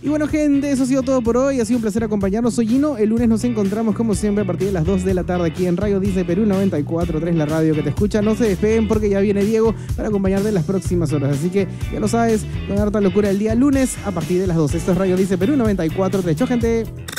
Y bueno, gente, eso ha sido todo por hoy. Ha sido un placer acompañarnos. Soy Gino. El lunes nos encontramos, como siempre, a partir de las 2 de la tarde aquí en Radio Disney Perú 94.3, la radio que te escucha. No se despeguen porque ya viene Diego para acompañarte en las próximas horas. Así que ya lo sabes, con harta locura el día lunes a partir de las 2. Esto es Radio Disney Perú 94.3. Chau, gente.